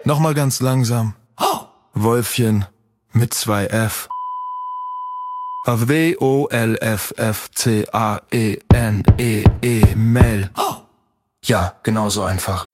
Nochmal ganz langsam. Wolfchen mit 2 F. WOLFFCAENEE Mel. Ja, genau so einfach.